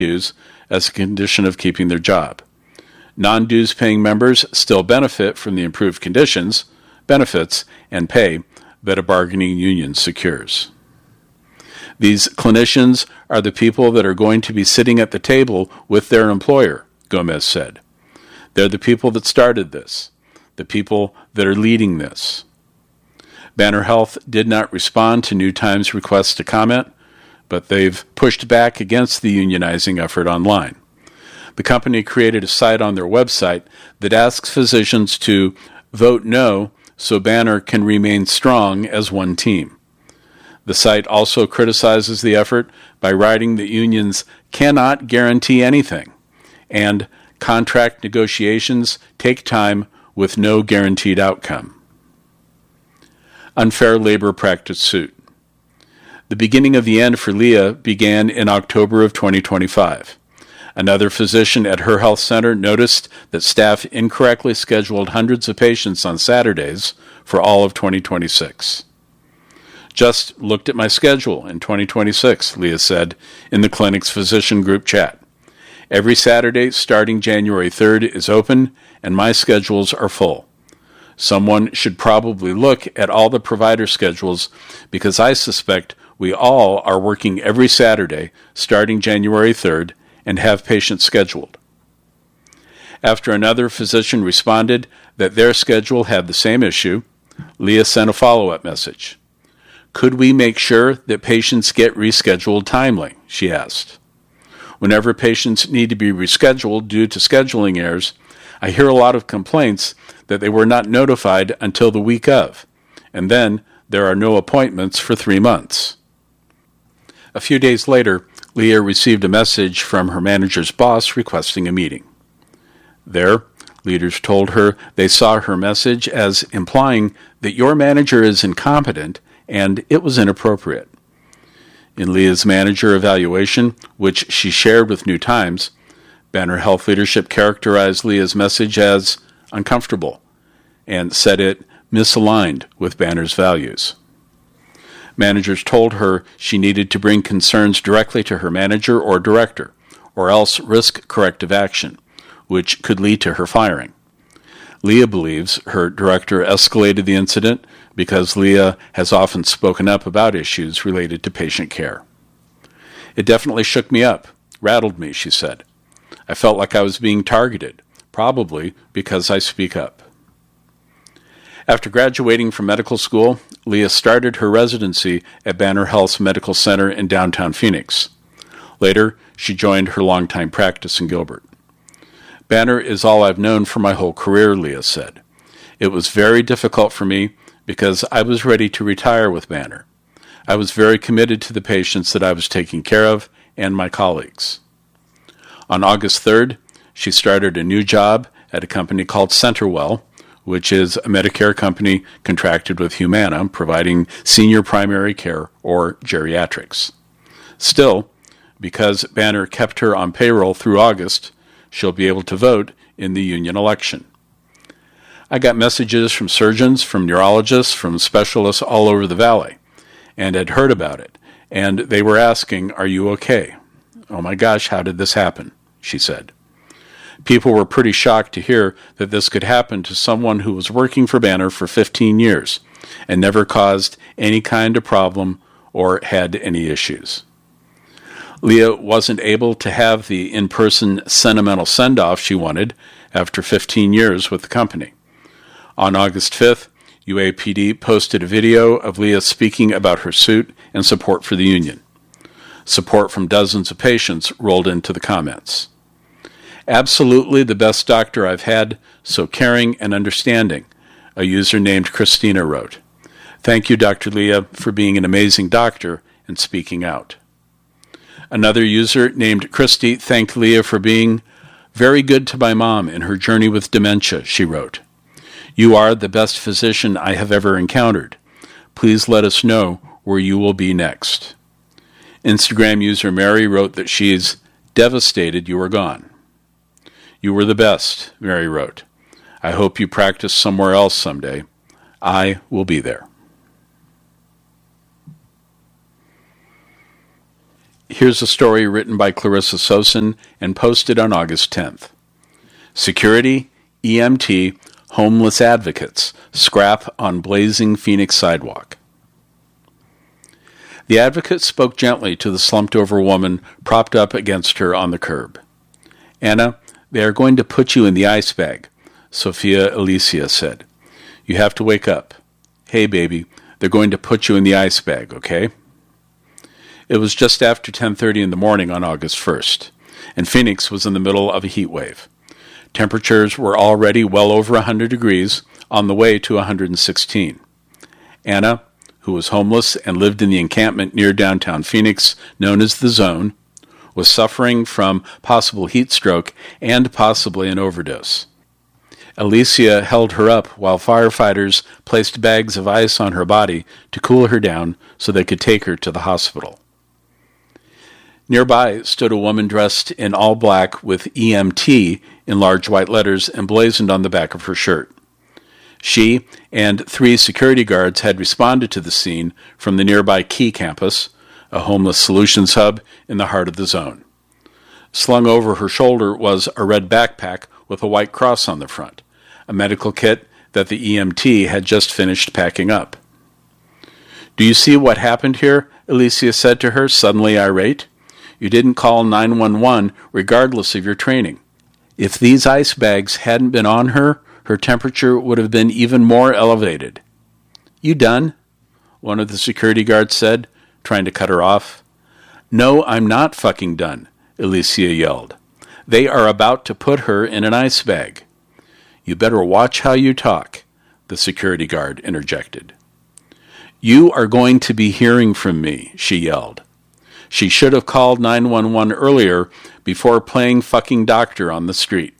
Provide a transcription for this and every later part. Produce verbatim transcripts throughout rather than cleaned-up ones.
dues as a condition of keeping their job. Non-dues paying members still benefit from the improved conditions, benefits, and pay that a bargaining union secures. These clinicians are the people that are going to be sitting at the table with their employer, Gomez said. They're the people that started this, the people that are leading this. Banner Health did not respond to New Times' request to comment, but they've pushed back against the unionizing effort online. The company created a site on their website that asks physicians to vote no so Banner can remain strong as one team. The site also criticizes the effort by writing that unions cannot guarantee anything, and contract negotiations take time with no guaranteed outcome. Unfair labor practice suit. The beginning of the end for Leah began in October of twenty twenty-five. Another physician at her health center noticed that staff incorrectly scheduled hundreds of patients on Saturdays for all of twenty twenty-six. Just looked at my schedule in twenty twenty-six, Leah said in the clinic's physician group chat. Every Saturday starting January third is open, and my schedules are full. Someone should probably look at all the provider schedules because I suspect we all are working every Saturday starting January third and have patients scheduled. After another physician responded that their schedule had the same issue, Leah sent a follow-up message. Could we make sure that patients get rescheduled timely? She asked. Whenever patients need to be rescheduled due to scheduling errors, I hear a lot of complaints that they were not notified until the week of, and then there are no appointments for three months. A few days later, Leah received a message from her manager's boss requesting a meeting. There, leaders told her they saw her message as implying that your manager is incompetent and it was inappropriate. In Leah's manager evaluation, which she shared with New Times, Banner Health leadership characterized Leah's message as uncomfortable and said it misaligned with Banner's values. Managers told her she needed to bring concerns directly to her manager or director, or else risk corrective action, which could lead to her firing. Leah believes her director escalated the incident because Leah has often spoken up about issues related to patient care. It definitely shook me up, rattled me, she said. I felt like I was being targeted, probably because I speak up. After graduating from medical school, Leah started her residency at Banner Health's medical center in downtown Phoenix. Later, she joined her longtime practice in Gilbert. Banner is all I've known for my whole career, Leah said. It was very difficult for me because I was ready to retire with Banner. I was very committed to the patients that I was taking care of and my colleagues. On August third, she started a new job at a company called CenterWell, which is a Medicare company contracted with Humana, providing senior primary care or geriatrics. Still, because Banner kept her on payroll through August, she'll be able to vote in the union election. I got messages from surgeons, from neurologists, from specialists all over the valley, and had heard about it, and they were asking, "Are you okay?" "Oh my gosh, how did this happen?" she said. People were pretty shocked to hear that this could happen to someone who was working for Banner for fifteen years and never caused any kind of problem or had any issues. Leah wasn't able to have the in-person sentimental send-off she wanted after fifteen years with the company. On August fifth, U A P D posted a video of Leah speaking about her suit and support for the union. Support from dozens of patients rolled into the comments. Absolutely the best doctor I've had, so caring and understanding, a user named Christina wrote. Thank you, Doctor Leah, for being an amazing doctor and speaking out. Another user named Christy thanked Leah for being very good to my mom in her journey with dementia, she wrote. You are the best physician I have ever encountered. Please let us know where you will be next. Instagram user Mary wrote that she is devastated you are gone. You were the best, Mary wrote. I hope you practice somewhere else someday. I will be there. Here's a story written by Clarissa Sosin and posted on August tenth. Security, E M T, homeless advocates, scrap on blazing Phoenix sidewalk. The advocate spoke gently to the slumped-over woman propped up against her on the curb. "Anna, they are going to put you in the ice bag," Sophia Alicia said. "You have to wake up. Hey, baby, they're going to put you in the ice bag, okay?" It was just after ten thirty in the morning on August first, and Phoenix was in the middle of a heat wave. Temperatures were already well over one hundred degrees, on the way to one hundred sixteen. Anna, who was homeless and lived in the encampment near downtown Phoenix, known as the Zone, was suffering from possible heat stroke and possibly an overdose. Alicia held her up while firefighters placed bags of ice on her body to cool her down so they could take her to the hospital. Nearby stood a woman dressed in all black with E M T in large white letters emblazoned on the back of her shirt. She and three security guards had responded to the scene from the nearby Key campus, a homeless solutions hub in the heart of the Zone. Slung over her shoulder was a red backpack with a white cross on the front, a medical kit that the E M T had just finished packing up. "Do you see what happened here?" Alicia said to her, suddenly irate. "You didn't call nine one one regardless of your training. If these ice bags hadn't been on her, her temperature would have been even more elevated." "You done?" one of the security guards said, trying to cut her off. "No, I'm not fucking done," Alicia yelled. "They are about to put her in an ice bag." "You better watch how you talk," the security guard interjected. "You are going to be hearing from me," she yelled. She should have called nine one one earlier before playing fucking doctor on the street.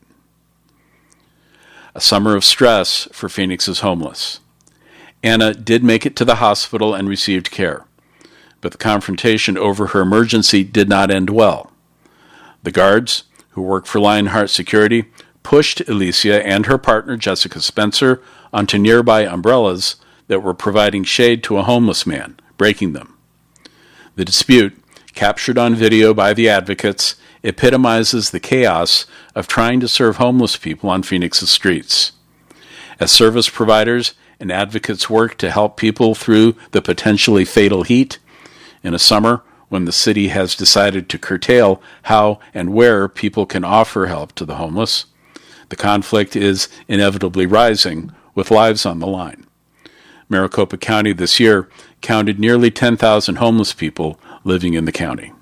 A summer of stress for Phoenix's homeless. Anna did make it to the hospital and received care, but the confrontation over her emergency did not end well. The guards, who work for Lionheart Security, pushed Alicia and her partner Jessica Spencer onto nearby umbrellas that were providing shade to a homeless man, breaking them. The dispute, captured on video by the advocates, epitomizes the chaos of trying to serve homeless people on Phoenix's streets. As service providers and advocates work to help people through the potentially fatal heat, in a summer when the city has decided to curtail how and where people can offer help to the homeless, the conflict is inevitably rising, with lives on the line. Maricopa County this year counted nearly ten thousand homeless people living in the county.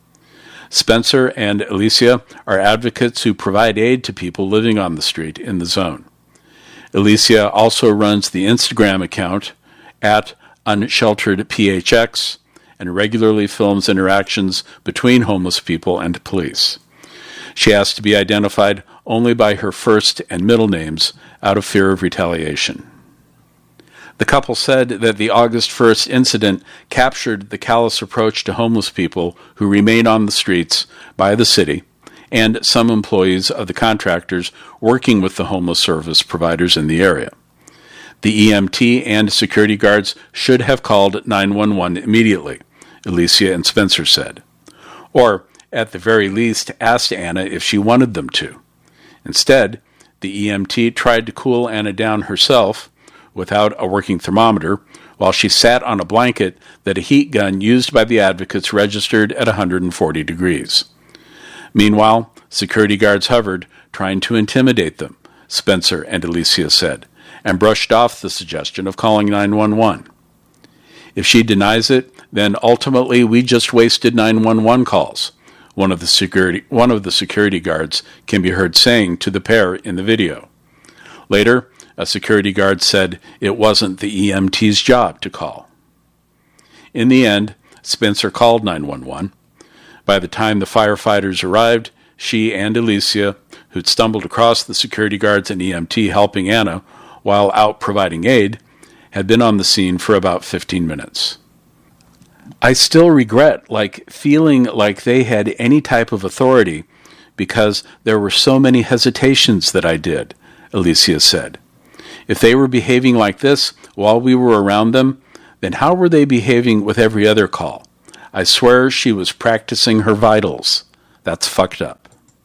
Spencer and Alicia are advocates who provide aid to people living on the street in the Zone. Alicia also runs the Instagram account at unshelteredphx and regularly films interactions between homeless people and police. She asked to be identified only by her first and middle names out of fear of retaliation. The couple said that the August first incident captured the callous approach to homeless people who remain on the streets by the city and some employees of the contractors working with the homeless service providers in the area. The E M T and security guards should have called nine one one immediately, Alicia and Spencer said, or at the very least asked Anna if she wanted them to. Instead, the E M T tried to cool Anna down herself without a working thermometer, while she sat on a blanket that a heat gun used by the advocates registered at one hundred forty degrees. Meanwhile, security guards hovered, trying to intimidate them, Spencer and Alicia said, and brushed off the suggestion of calling nine one one. "If she denies it, then ultimately we just wasted nine one one calls," one of the security, one of the security guards can be heard saying to the pair in the video. Later, a security guard said it wasn't the E M T's job to call. In the end, Spencer called nine one one. By the time the firefighters arrived, she and Alicia, who'd stumbled across the security guards and E M T helping Anna while out providing aid, had been on the scene for about fifteen minutes. "I still regret, like, feeling like they had any type of authority because there were so many hesitations that I did," Alicia said. "If they were behaving like this while we were around them, then how were they behaving with every other call? I swear she was practicing her vitals. That's fucked up.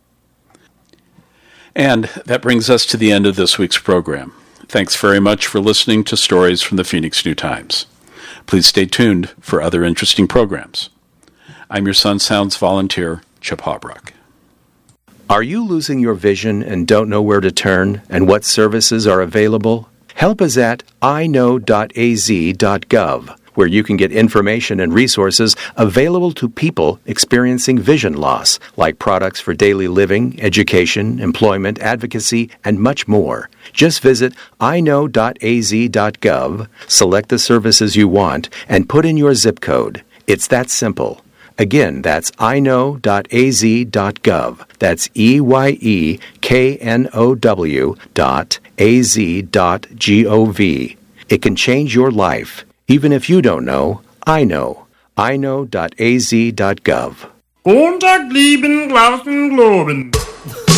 And that brings us to the end of this week's program. Thanks very much for listening to Stories from the Phoenix New-Times. Please stay tuned for other interesting programs. I'm your Sun Sounds volunteer, Chip Hawbrook. Are you losing your vision and don't know where to turn and what services are available? Help is at i know dot a z dot gov, where you can get information and resources available to people experiencing vision loss, like products for daily living, education, employment, advocacy, and much more. Just visit i know dot a z dot gov, select the services you want, and put in your zip code. It's that simple. Again, that's i know dot a z dot gov. That's E Y E K N O W dot A Z dot G O V. It can change your life. Even if you don't know, I know. i know dot a z dot gov. Kontakt lieben Glauben Globen.